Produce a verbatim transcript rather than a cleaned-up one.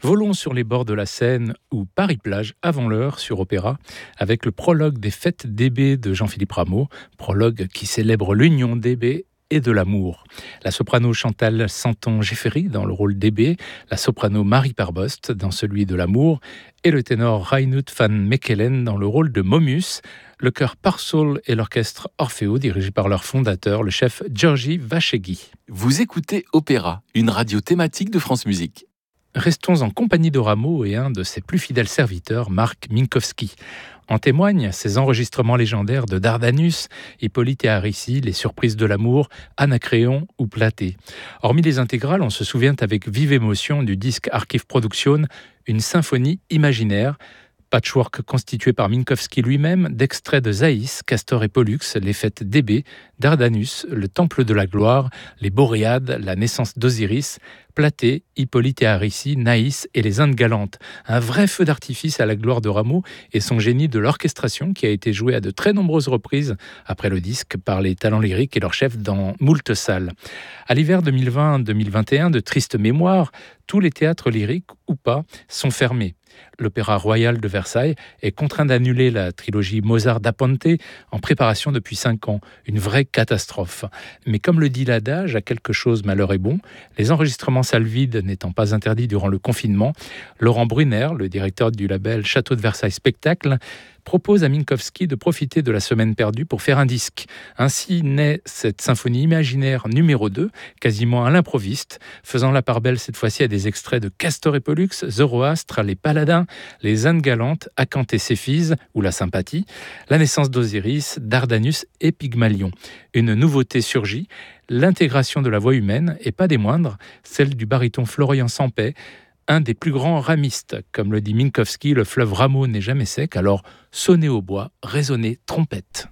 Volons sur les bords de la Seine ou Paris-Plage avant l'heure sur Opéra avec le prologue des fêtes d'E B de Jean-Philippe Rameau, prologue qui célèbre l'union d'E B et de l'amour. La soprano Chantal Santon-Jeffery dans le rôle d'E B, la soprano Marie Parbost dans celui de l'amour et le ténor Reinout van Mechelen dans le rôle de Momus, le chœur Parsoul et l'orchestre Orfeo dirigé par leur fondateur, le chef György Vashegyi. Vous écoutez Opéra, une radio thématique de France Musique. Restons en compagnie de Rameau et un de ses plus fidèles serviteurs, Marc Minkowski. En témoignent ses enregistrements légendaires de Dardanus, Hippolyte et Aricie, Les surprises de l'amour, Anacréon ou Platée. Hormis les intégrales, on se souvient avec vive émotion du disque Archive Production, une symphonie imaginaire, patchwork constitué par Minkowski lui-même d'extraits de Zaïs, Castor et Pollux, les fêtes d'E B, Dardanus, le temple de la gloire, les Boréades, la naissance d'Osiris, Platée, Hippolyte et Aricie, Naïs et les Indes galantes. Un vrai feu d'artifice à la gloire de Rameau et son génie de l'orchestration qui a été joué à de très nombreuses reprises après le disque par les talents lyriques et leur chef dans moult salles. À l'hiver deux mille vingt deux mille vingt et un, de tristes mémoires, tous les théâtres lyriques ou pas sont fermés. L'Opéra Royal de Versailles est contraint d'annuler la trilogie Mozart da Ponte en préparation depuis cinq ans. Une vraie catastrophe. Mais comme le dit l'adage, à quelque chose malheur est bon, les enregistrements salles vides n'étant pas interdits durant le confinement, Laurent Brunner, le directeur du label Château de Versailles Spectacle, propose à Minkowski de profiter de la semaine perdue pour faire un disque. Ainsi naît cette symphonie imaginaire numéro deux, quasiment à l'improviste, faisant la part belle cette fois-ci à des extraits de Castor et Pollux, Zoroastre, Les Paladins, Les Indes galantes, Acanthe et Céphise, ou La Sympathie, La naissance d'Osiris, Dardanus et Pygmalion. Une nouveauté surgit, l'intégration de la voix humaine, et pas des moindres, celle du baryton Florian Sampey, un des plus grands ramistes. Comme le dit Minkowski, le fleuve Rameau n'est jamais sec, alors sonnez au bois, résonnez trompette.